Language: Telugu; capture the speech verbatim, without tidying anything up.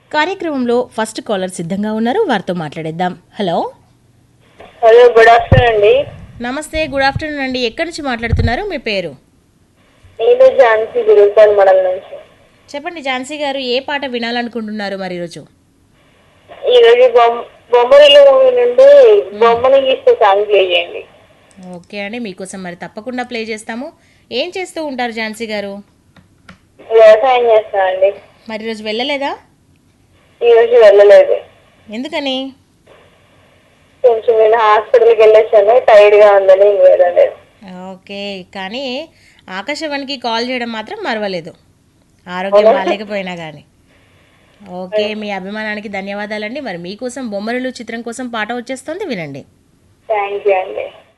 కార్యక్రమంలో ఫస్ట్ కాలర్ సిద్ధంగా ఉన్నారు, వారితో మాట్లాడేద్దాం. హలో హలో, గుడ్ ఆఫ్టర్నూన్ అండి. నమస్తే, గుడ్ ఆఫ్టర్నూన్ అండి. ఎక్కడి నుంచి మాట్లాడుతున్నారు? మీ పేరు? నేను ఝాన్సీ, గురుపాల్ మండలం నుంచి. చెప్పండి ఝాన్సీ గారు, ఏ పాట వినాలనుకుంటున్నారు మరి ఈరోజు? ఈరోజు బొమ్మ బొమ్మరిల్లు మూవీ నుండి బొమ్మని గీస్తే సాంగ్ ప్లే చేయండి. ఓకే అండి, మీకోసం మరి తప్పకుండా ప్లే చేస్తాము. ఏం చేస్తూ ఉంటారు ఝాన్సీ గారు? వ్యవసాయం చేస్తా అండి. మరి ఈరోజు వెళ్ళలేదా? ఈరోజు వెళ్ళలేదు. ఎందుకని? కొంచెం నేను హాస్పిటల్కి వెళ్ళొచ్చాను, టైర్డ్ గా ఉందని ఇంక వెళ్ళలేదు. ఓకే, కానీ ఆకాశవాణికి కాల్ చేయడం మాత్రం మరవలేదు, ఆరోగ్యం బాగాలేకపోయినా కానీ. ఓకే, మీ అభిమానానికి ధన్యవాదాలండి. మరి మీకోసం బొమ్మరిల్లు చిత్రం కోసం పాట వచ్చేస్తుంది, వినండి. థ్యాంక్ యూ అండి.